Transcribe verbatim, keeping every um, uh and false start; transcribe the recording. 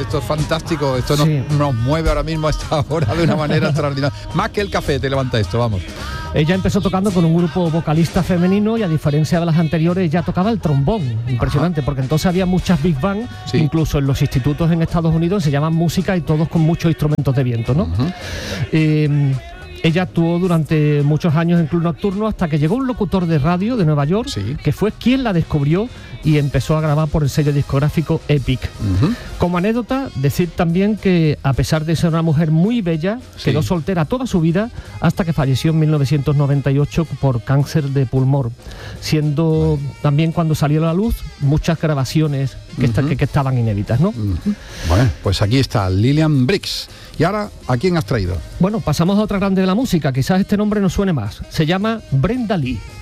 esto es fantástico, esto nos, Sí. nos mueve ahora mismo a esta hora de una manera extraordinaria. Más que el café te levanta esto, vamos. Ella empezó tocando con un grupo vocalista femenino y a diferencia de las anteriores ya tocaba el trombón. Impresionante, porque entonces había muchas big band, Sí. incluso en los institutos en Estados Unidos se llaman música y todos con muchos instrumentos de viento, ¿no? Uh-huh. Eh, ella actuó durante muchos años en Club Nocturno hasta que llegó un locutor de radio de Nueva York, Sí. que fue quien la descubrió y empezó a grabar por el sello discográfico Epic. Uh-huh. Como anécdota, decir también que a pesar de ser una mujer muy bella, Sí. quedó soltera toda su vida hasta que falleció en mil novecientos noventa y ocho por cáncer de pulmón, siendo también cuando salió a la luz muchas grabaciones que, esta- Ujú. que, que estaban inéditas, ¿no? Uh-huh. Bueno, pues aquí está Lillian Briggs. Y ahora, ¿a quién has traído? Bueno, pasamos a otra grande de la música, quizás este nombre nos suene más. Se llama Brenda Lee.